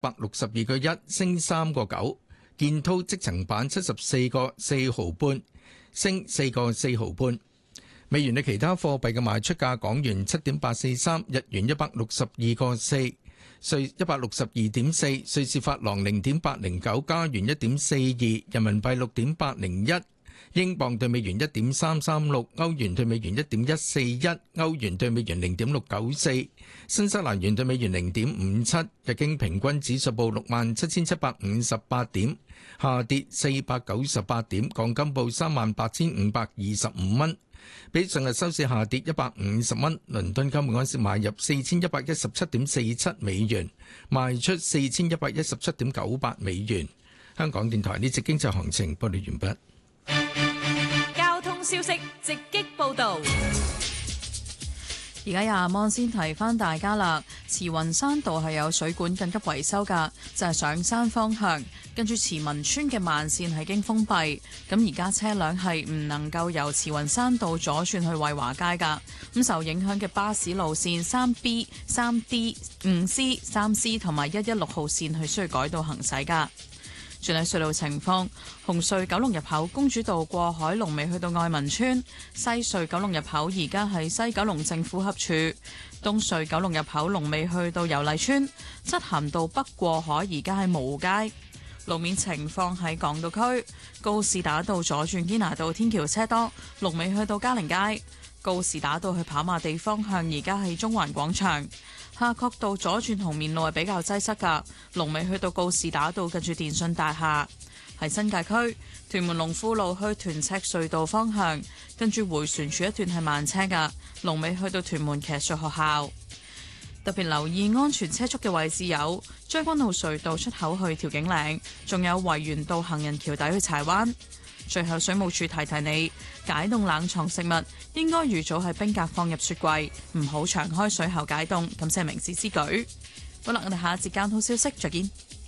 162個1，升3個9。建滔積層板74個4毫半，升4個4毫半。美元對其他貨幣嘅賣出價：港元7.843，日元162個4，瑞162.4，瑞士法郎0.809，加元1.42，人民幣6.801。英鎊對美元1.336，歐元對美元1.141，歐元對美元0.694，新西蘭元對美元0.57。日經平均指數報67,758點，下跌498點。港金報38,525蚊，比上日收市下跌150蚊。倫敦金每盎司買入4117.47美元，賣出4117.98美元。香港電台呢節經濟行情報道完畢。 交通消息直擊報道。 而家有阿芒先提翻大家啦，慈雲山道係有水管緊急維修㗎，就係上山方向，跟住慈文村嘅慢線係經封閉，咁而家車輛係唔能夠由慈雲山道左轉去惠華街㗎。咁受影響嘅巴士路線3B、3D、5C、3C 同埋116號線係需要改道行駛㗎。轉喺隧道情況，紅隧九龍入口公主道過海龍尾去到愛民村，西隧九龍入口而家係西九龍政府合署，東隧九龍入口龍尾去到油麗村，漆咸道北過海而家係蕪湖街。路面情況喺港島區，告士打道左轉堅拿道天橋車多，龍尾去到嘉寧街。告士打道去跑馬地方向而家係中環廣場。夏慤道左轉紅棉路係比較擠塞㗎，龍尾去到告士打道近住電訊大廈。喺新界區，屯門龍富路去屯赤隧道方向，跟住迴旋處一段係慢車㗎，龍尾去到屯門騎術學校。特別留意安全車速嘅位置有將軍澳隧道出口去調景嶺，仲有維園道行人橋底去柴灣。最後水務署提提你，解凍冷藏食物應該預早喺冰格放入雪櫃，唔好長開水喉解凍，咁先係明智之舉。好啦，我哋下一節交通消息再見。